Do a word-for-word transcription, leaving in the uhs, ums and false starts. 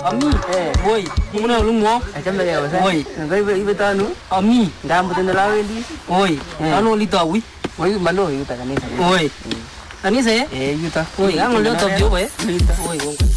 Ami. Woi, muna lu mo. Acha me ya basa. Woi. Ngai be ibetanu. Ami. Ndam butenda lawe ndi. Woi. Anu lita wi. Woi malo yuta kanisa. Woi. Kanisa eh? Eh yuta. Woi, ang lo to bio eh. Woi, woi.